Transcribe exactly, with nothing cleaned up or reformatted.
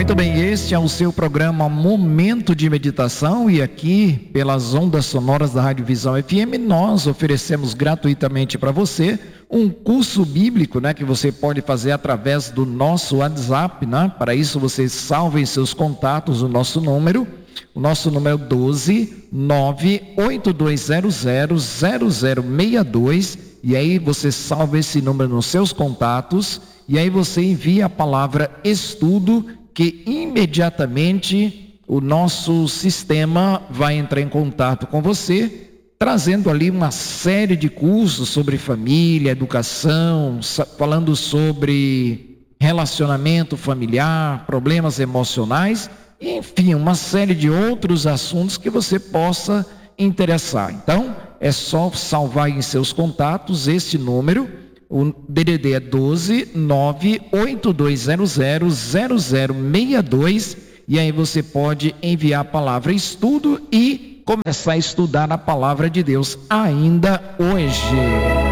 Muito bem, este é o seu programa Momento de Meditação, e aqui pelas ondas sonoras da Rádio Visão F M nós oferecemos gratuitamente para você um curso bíblico, né, que você pode fazer através do nosso WhatsApp, né? Para isso você salve em seus contatos o nosso número. O nosso número é doze, nove oito dois zero zero, zero zero seis dois, e aí você salva esse número nos seus contatos, e aí você envia a palavra estudo, que imediatamente o nosso sistema vai entrar em contato com você, trazendo ali uma série de cursos sobre família, educação, falando sobre relacionamento familiar, problemas emocionais, enfim, uma série de outros assuntos que você possa interessar. Então, é só salvar em seus contatos este número. O D D D é doze, nove oito dois zero zero, zero zero seis dois, e aí você pode enviar a palavra estudo e começar a estudar a palavra de Deus ainda hoje.